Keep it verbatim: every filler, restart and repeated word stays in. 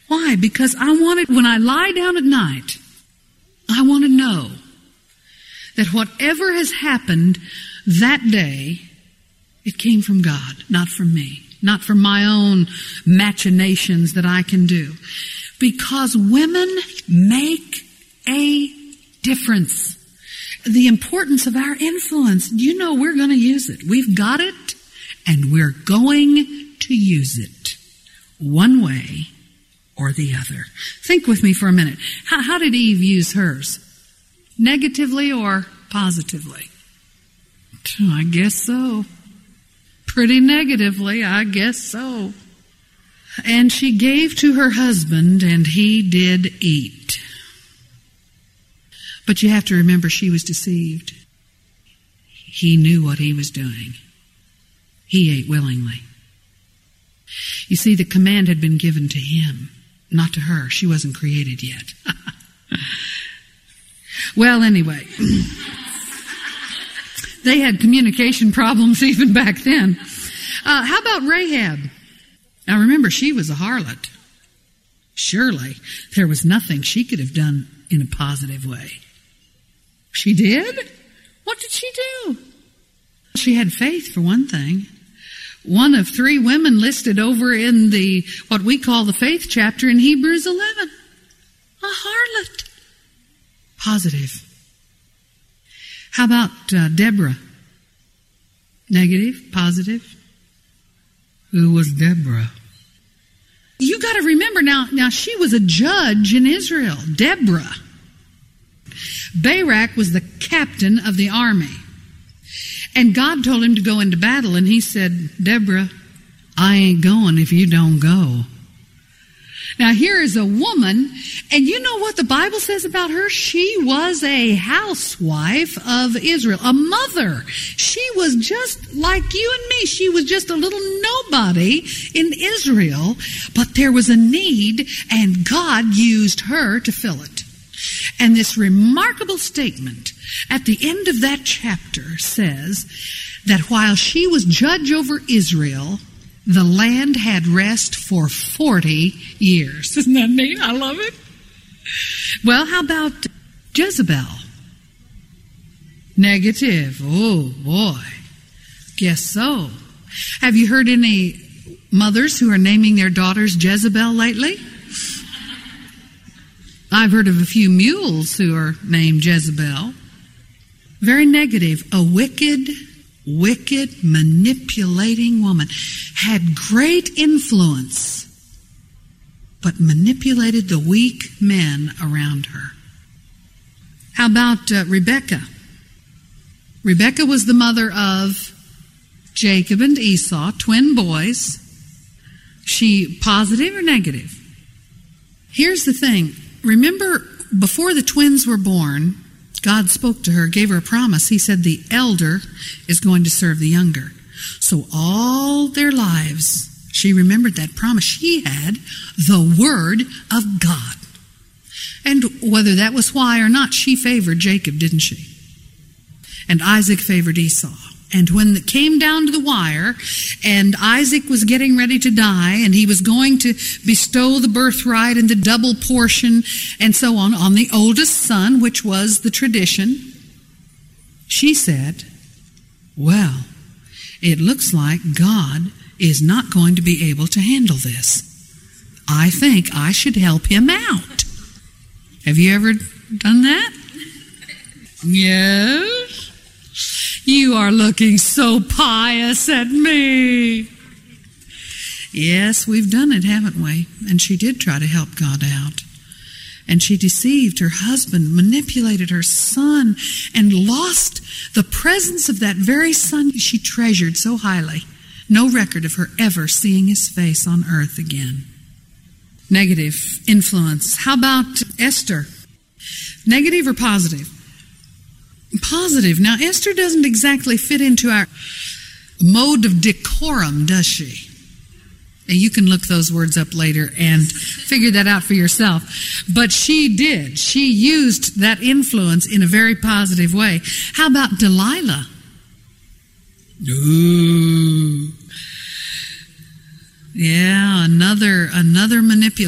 Why? Because I wanted, when I lie down at night, I want to know that whatever has happened that day, it came from God, not from me, not from my own machinations that I can do. Because women make a difference. The importance of our influence, you know we're going to use it. We've got it, and we're going to use it one way or the other. Think with me for a minute. How, how did Eve use hers? Negatively or positively? I guess so. Pretty negatively, I guess so. And she gave to her husband, and he did eat. But you have to remember, she was deceived. He knew what he was doing. He ate willingly. You see, the command had been given to him, not to her. She wasn't created yet. Well, anyway, they had communication problems even back then. Uh, how about Rahab? Now remember, she was a harlot. Surely there was nothing she could have done in a positive way. She did? What did she do? She had faith, for one thing. One of three women listed over in the, what we call the faith chapter in Hebrews eleven. A harlot. Positive. How about uh, Deborah? Negative, positive? Who was Deborah? You got to remember now, now she was a judge in Israel, Deborah. Barak was the captain of the army. And God told him to go into battle, and he said, Deborah, I ain't going if you don't go. Now here is a woman, and you know what the Bible says about her? She was a housewife of Israel, a mother. She was just like you and me. She was just a little nobody in Israel, but there was a need, and God used her to fill it. And this remarkable statement at the end of that chapter says that while she was judge over Israel, the land had rest for forty years. Isn't that neat? I love it. Well, how about Jezebel? Negative. Oh, boy. Guess so. Have you heard any mothers who are naming their daughters Jezebel lately? I've heard of a few mules who are named Jezebel. Very negative. A wicked, wicked, manipulating woman. Had great influence, but manipulated the weak men around her. How about uh, Rebecca? Rebecca was the mother of Jacob and Esau, twin boys. She positive or negative? Here's the thing. Remember, before the twins were born, God spoke to her, gave her a promise. He said the elder is going to serve the younger. So all their lives, she remembered that promise. She had the Word of God. And whether that was why or not, she favored Jacob, didn't she? And Isaac favored Esau. And when it came down to the wire, and Isaac was getting ready to die, and he was going to bestow the birthright and the double portion and so on on the oldest son, which was the tradition, she said, well, it looks like God is not going to be able to handle this. I think I should help him out. Have you ever done that? Yes. You are looking so pious at me. Yes, we've done it, haven't we? And she did try to help God out. And she deceived her husband, manipulated her son, and lost the presence of that very son she treasured so highly. No record of her ever seeing his face on earth again. Negative influence. How about Esther? Negative or positive? Positive. Now, Esther doesn't exactly fit into our mode of decorum, does she? And you can look those words up later and figure that out for yourself. But she did. She used that influence in a very positive way. How about Delilah? Ooh. Yeah, another another manipulation.